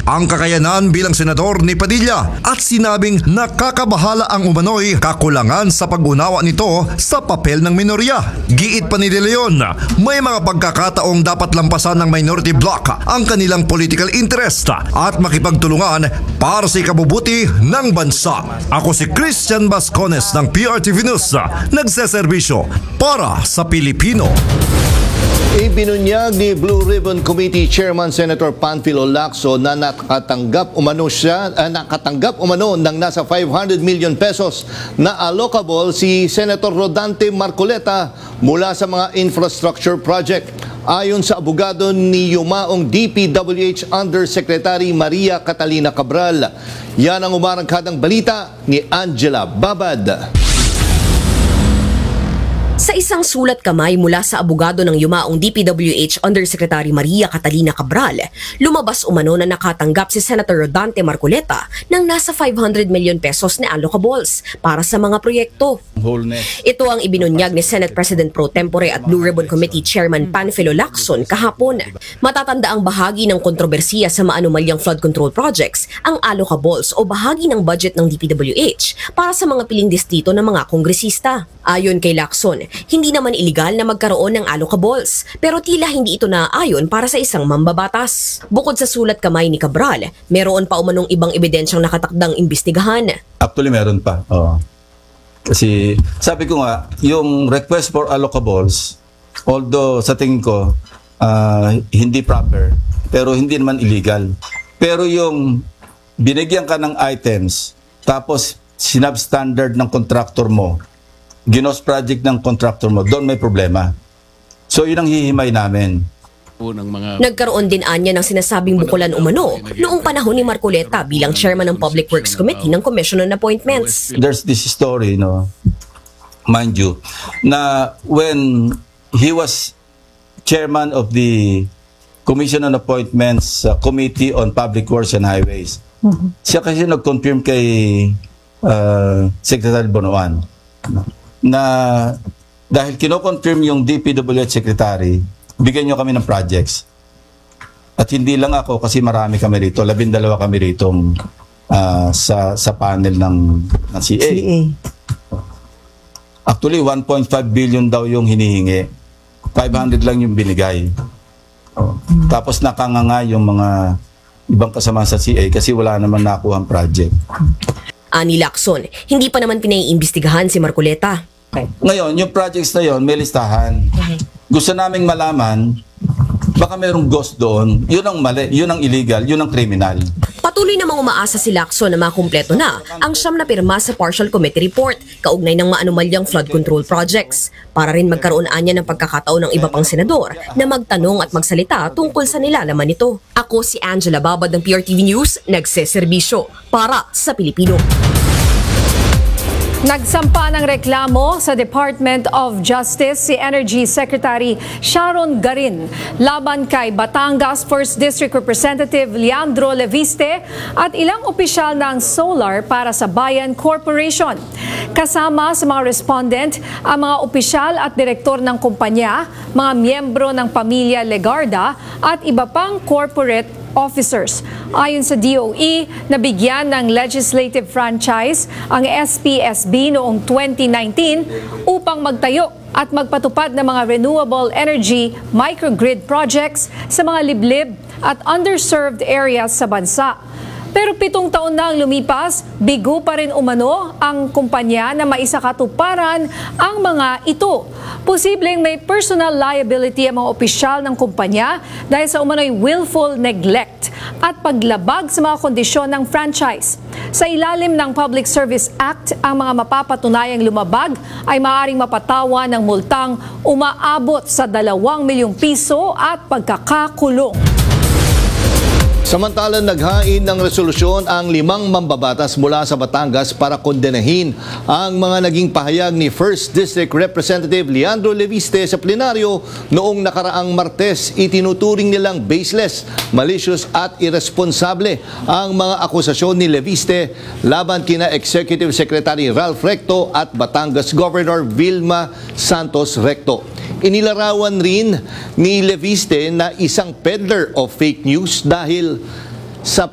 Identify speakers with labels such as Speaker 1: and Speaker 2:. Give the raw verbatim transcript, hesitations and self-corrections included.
Speaker 1: ang kakayanan bilang senador ni Padilla at sinabing nakakabahala ang umano'y kakulangan sa pag-unawa nito sa papel ng minorya. Giit pa ni De Leon, may mga pagkakataong dapat lampasan ng minority bloc ang kanilang political interest at makipagtulungan para sa ikabubuti ng bansa. Ako si Christian Bascones ng P R T V News, nagseserbisyo para sa Pilipino.
Speaker 2: Ibinunyag ni Blue Ribbon Committee Chairman Senator Panfilo Lacson na nakatanggap umano siya, uh, nakatanggap umano ng nasa five hundred million pesos na allocable si Senator Rodante Marcoleta mula sa mga infrastructure project. Ayon sa abogado ni yumaong D P W H Undersecretary Maria Catalina Cabral. Yan ang umarangkadang balita ni Angela Babad.
Speaker 3: Sa isang sulat kamay mula sa abogado ng yumaong D P W H Undersecretary Maria Catalina Cabral, lumabas umano na nakatanggap si Senator Rodante Marcoleta ng nasa five hundred million pesos na allocables para sa mga proyekto. Ito ang ibinunyag ni Senate President Pro Tempore at Blue Ribbon Committee Chairman Panfilo Lacson kahapon. Matatanda ang bahagi ng kontrobersiya sa maanumalyang flood control projects, ang allocables o bahagi ng budget ng D P W H para sa mga piling distrito ng mga kongresista. Ayon kay Lacson, hindi naman iligal na magkaroon ng allocables, pero tila hindi ito naaayon para sa isang mambabatas. Bukod sa sulat kamay ni Cabral, meron pa umanong ibang ebidensyang nakatakdang imbestigahan.
Speaker 4: Actually, meron pa. Oh. Kasi sabi ko nga, yung request for allocables, although sa tingin ko, uh, hindi proper, pero hindi naman illegal. Pero yung binigyan ka ng items, tapos sinabstandard ng contractor mo, ginos project ng contractor mo, doon may problema. So yun ang hihimay namin.
Speaker 3: Nagkaroon din anya ng sinasabing bukulan umano noong panahon ni Marcoleta bilang chairman ng Public Works Committee ng Commission on Appointments.
Speaker 4: There's this story, no, mind you, na when he was chairman of the Commission on Appointments uh, Committee on Public Works and Highways, mm-hmm. siya kasi nag-confirm kay uh, Secretary Bonoan na dahil kino-confirm yung D P W H Secretary, bigyan nyo kami ng projects. At hindi lang ako, kasi marami kami rito, labindalawa kami rito uh, sa, sa panel ng, ng C A. C A. Actually, one point five billion daw yung hinihingi. five hundred lang yung binigay. Oh. Hmm. Tapos nakanganga yung mga ibang kasama sa C A kasi wala naman nakuha ang project.
Speaker 3: Ani Lacson, hindi pa naman pinaiimbestigahan si Marcoleta.
Speaker 4: Ngayon, yung projects na yon may listahan. Okay. Gusto naming malaman, baka mayroong ghost doon, yun ang mali, yun ang illegal, yun ang criminal.
Speaker 3: Patuloy namang umaasa si Lacson na makumpleto na ang siyam na pirma sa partial committee report kaugnay ng maanumalyang flood control projects. Para rin magkaroon anya ng pagkakataon ng iba pang senador na magtanong at magsalita tungkol sa nilalaman nito. Ako si Angela Babad ng P R T V News, nagseserbisyo para sa Pilipino.
Speaker 5: Nagsampa ng reklamo sa Department of Justice si Energy Secretary Sharon Garin laban kay Batangas First District Representative Leandro Leviste at ilang opisyal ng Solar para sa Bayan Corporation. Kasama sa mga respondent ang mga opisyal at direktor ng kumpanya, mga miyembro ng pamilya Legarda at iba pang corporate officers. Ayon sa D O E, nabigyan ng legislative franchise ang S P S B noong twenty nineteen upang magtayo at magpatupad ng mga renewable energy microgrid projects sa mga liblib at underserved areas sa bansa. Pero pitong taon na ang lumipas, bigo pa rin umano ang kumpanya na maisakatuparan ang mga ito. Posibleng may personal liability ang mga opisyal ng kumpanya dahil sa umano'y willful neglect at paglabag sa mga kondisyon ng franchise. Sa ilalim ng Public Service Act, ang mga mapapatunayang lumabag ay maaaring mapatawa ng multang umaabot sa dalawang milyong piso at pagkakakulong.
Speaker 2: Samantala, naghain ng resolusyon ang limang mambabatas mula sa Batangas para kondenahin ang mga naging pahayag ni First District Representative Leandro Leviste sa plenaryo noong nakaraang Martes. Itinuturing nilang baseless, malicious at irresponsable ang mga akusasyon ni Leviste laban kina Executive Secretary Ralph Recto at Batangas Governor Vilma Santos Recto. Inilarawan rin ni Leviste na isang peddler of fake news dahil sa